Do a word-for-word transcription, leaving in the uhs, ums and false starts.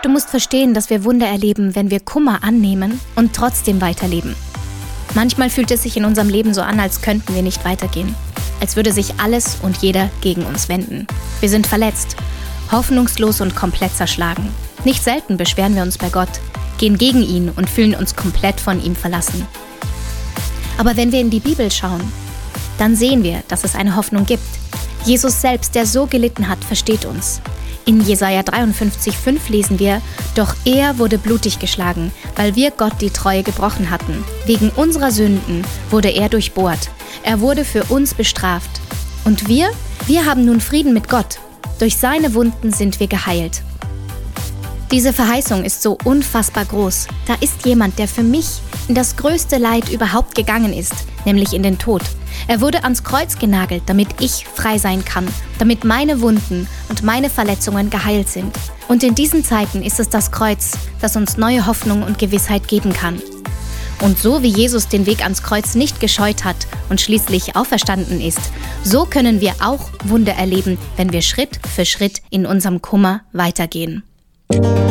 Du musst verstehen, dass wir Wunder erleben, wenn wir Kummer annehmen und trotzdem weiterleben. Manchmal fühlt es sich in unserem Leben so an, als könnten wir nicht weitergehen. Als würde sich alles und jeder gegen uns wenden. Wir sind verletzt, hoffnungslos und komplett zerschlagen. Nicht selten beschweren wir uns bei Gott, gehen gegen ihn und fühlen uns komplett von ihm verlassen. Aber wenn wir in die Bibel schauen, dann sehen wir, dass es eine Hoffnung gibt. Jesus selbst, der so gelitten hat, versteht uns. In Jesaja dreiundfünfzig fünf lesen wir: Doch er wurde blutig geschlagen, weil wir Gott die Treue gebrochen hatten. Wegen unserer Sünden wurde er durchbohrt. Er wurde für uns bestraft. Und wir? Wir haben nun Frieden mit Gott. Durch seine Wunden sind wir geheilt. Diese Verheißung ist so unfassbar groß. Da ist jemand, der für mich in das größte Leid überhaupt gegangen ist, nämlich in den Tod. Er wurde ans Kreuz genagelt, damit ich frei sein kann, damit meine Wunden und meine Verletzungen geheilt sind. Und in diesen Zeiten ist es das Kreuz, das uns neue Hoffnung und Gewissheit geben kann. Und so wie Jesus den Weg ans Kreuz nicht gescheut hat und schließlich auferstanden ist, so können wir auch Wunder erleben, wenn wir Schritt für Schritt in unserem Kummer weitergehen.